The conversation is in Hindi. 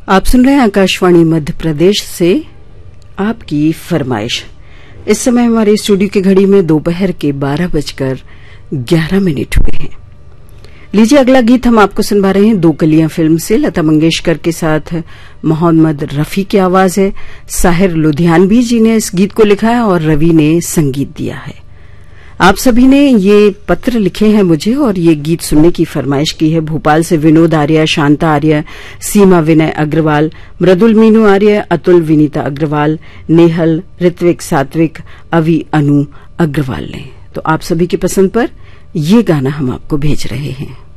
आप सुन रहे हैं आकाशवाणी मध्य प्रदेश से आपकी फरमाइश। इस समय हमारे स्टूडियो की घड़ी में दोपहर के 12:11 हुए हैं। लीजिए अगला गीत हम आपको सुनवा रहे हैं दो कलियां फिल्म से। लता मंगेशकर के साथ मोहम्मद रफी की आवाज है। साहिर लुधियानवी जी ने इस गीत को लिखा है और रवि ने संगीत दिया है। आप सभी ने ये पत्र लिखे हैं मुझे और ये गीत सुनने की फरमाइश की है। भोपाल से विनोद आर्य, शांता आर्य, सीमा विनय अग्रवाल, मृदुल मीनू आर्य, अतुल विनीता अग्रवाल, नेहल, ऋत्विक, सात्विक, अवि, अनु अग्रवाल ने। तो आप सभी की पसंद पर ये गाना हम आपको भेज रहे हैं।